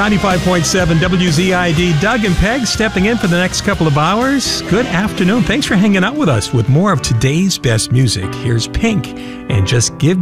95.7 WZID. Doug and Peg stepping in for the next couple of hours. Good afternoon. Thanks for hanging out with us with more of today's best music. Here's Pink and Just Give